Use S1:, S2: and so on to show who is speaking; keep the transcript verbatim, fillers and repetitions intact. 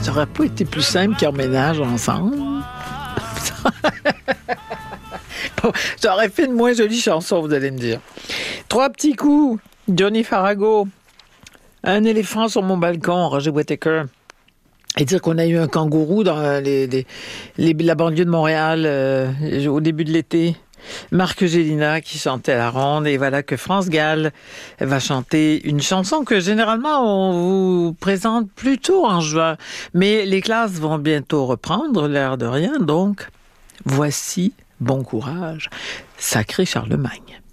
S1: Ça aurait pas été plus simple qu'ils emménagent ensemble. Bon, ça aurait fait une moins jolie chanson, vous allez me dire. Trois petits coups. Johnny Farago. Un éléphant sur mon balcon, Roger Whittaker. Et dire qu'on a eu un kangourou dans les, les, les, la banlieue de Montréal euh, au début de l'été. Marc Gélina qui chantait à la ronde. Et voilà que France Gall va chanter une chanson que généralement on vous présente plutôt en juin. Mais les classes vont bientôt reprendre, l'air de rien. Donc, voici Bon courage, sacré Charlemagne.